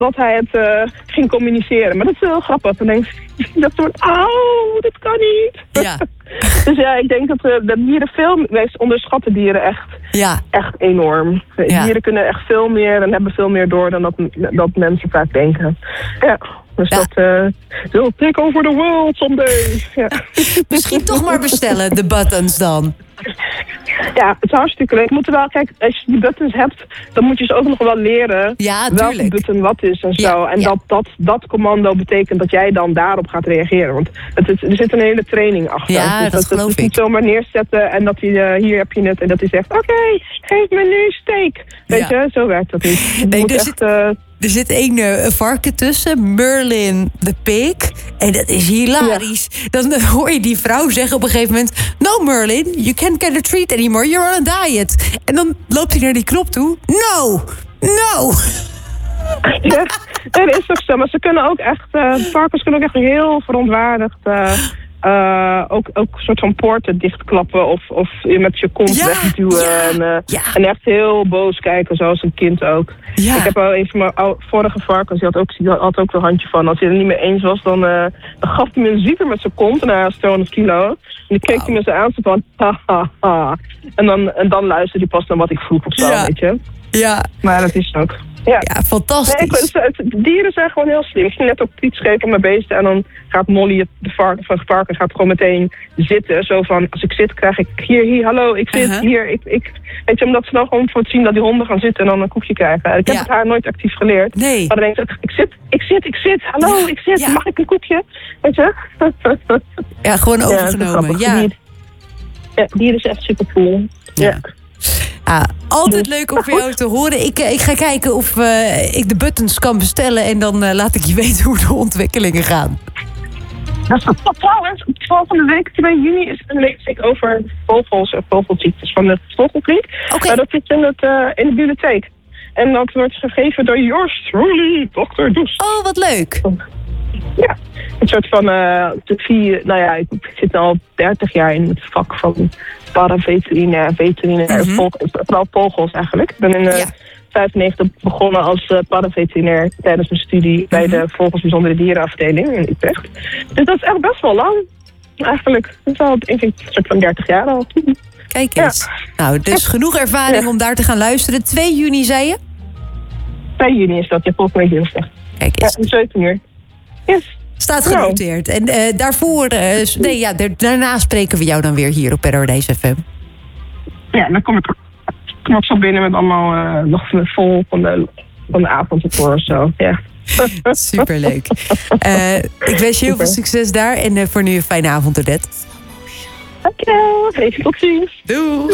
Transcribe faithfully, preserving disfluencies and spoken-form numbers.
dat hij het uh, ging communiceren. Maar dat is heel grappig. Dan denk je dat soort, auw, dit kan niet. Ja. Dus ja, ik denk dat uh, de dieren veel, wij onderschatten dieren echt, ja. echt enorm. Ja. Dieren kunnen echt veel meer en hebben veel meer door dan dat, dat mensen vaak denken. Ja. Dus ja. dat, uh, they'll take over the world someday. Ja. Misschien toch maar bestellen, de buttons dan. Ja, het is hartstikke leuk. Moet er wel, kijk, als je die buttons hebt, dan moet je ze ook nog wel leren ja, welke button wat is en zo. Ja, en ja. Dat, dat, dat commando betekent dat jij dan daarop gaat reageren. Want het is, er zit een hele training achter. Ja, dus dat, dat geloof dat ik. Niet zomaar neerzetten en dat hij, uh, hier heb je het. En dat hij zegt, oké, okay, geef me nu steak. Weet ja. je, zo werkt dat niet. Je nee, moet er echt... Zit... Uh, Er zit één uh, varken tussen, Merlin de pig. En dat is hilarisch. Ja. Dan uh, hoor je die vrouw zeggen op een gegeven moment... No, Merlin, you can't get a treat anymore. You're on a diet. En dan loopt hij naar die knop toe. No, no. Ja, dat is ook zo. Maar ze kunnen ook echt... Uh, varkens kunnen ook echt heel verontwaardigd... Uh, Uh, ook, ook een soort van poorten dichtklappen of, of je met je kont ja, wegduwen. Ja, en, uh, ja. en echt heel boos kijken, zoals een kind ook. Ja. Ik heb al een van mijn oude, vorige varkens, die had ook, die had ook een handje van. Als hij het er niet mee eens was, dan, uh, dan gaf hij me een ziever met zijn kont. En hij was tweehonderd kilo. En dan keek wow. hij me zo aan, zo van ha, ha, ha. En dan, en dan luisterde hij pas naar wat ik vroeg of zo, ja. weet je. Ja. Maar dat is ook... Ja, ja fantastisch. Nee, ik, het, dieren zijn gewoon heel slim. Ik ging net ook iets geven aan mijn beesten en dan gaat Molly, het, de varken van het varken, gaat gewoon meteen zitten. Zo van, als ik zit, krijg ik hier, hier, hallo, ik zit, uh-huh. hier, ik, ik. Weet je, omdat ze dan gewoon voor het zien dat die honden gaan zitten en dan een koekje krijgen. Ik heb ja. het haar nooit actief geleerd. Nee. Maar dan denk ik, ik zit, ik zit, ik zit, hallo, ja. ik zit, ja. mag ik een koekje? Weet je? Ja, gewoon overgenomen. Ja, ja. ja dieren is echt super cool. Ja. ja. Ah, altijd leuk om van jou te horen. Ik, ik ga kijken of uh, ik de buttons kan bestellen. En dan uh, laat ik je weten hoe de ontwikkelingen gaan. Dat is top. Trouwens, volgende week, twee juni, is een week over vogels en vogelziektes van de vogelvlieg. Okay. Uh, dat zit in, het, uh, in de bibliotheek. En dat wordt gegeven door yours truly, dokter Does. Oh, wat leuk. Ja, een soort van, uh, vier, nou ja, ik zit al dertig jaar in het vak van paraveterinair, veterinair, mm-hmm. vog, vooral vogels eigenlijk. Ik ben in uh, ja. vijfennegentig begonnen als uh, paraveterinair tijdens mijn studie mm-hmm. bij de Vogels Bijzondere Dierenafdeling in Utrecht. Dus dat is echt best wel lang, eigenlijk. Dat is al, denk ik, een soort van dertig jaar al. Kijk eens. Ja. Nou, dus genoeg ervaring ja. om daar te gaan luisteren. twee juni, zei je? twee juni is dat, je volgende week dinsdag. Kijk eens. Ja, om zeven uur. Yes. Staat genoteerd. En uh, daarvoor, uh, nee, ja, daarna spreken we jou dan weer hier op Paradise F M. Ja, dan kom ik, kom ik zo binnen met allemaal uh, nog vol van de, van de avond ervoor of zo. Ja. Superleuk. Uh, ik wens je heel Super. veel succes daar en uh, voor nu een fijne avond, Odette. Dankjewel. Even tot ziens. Doei.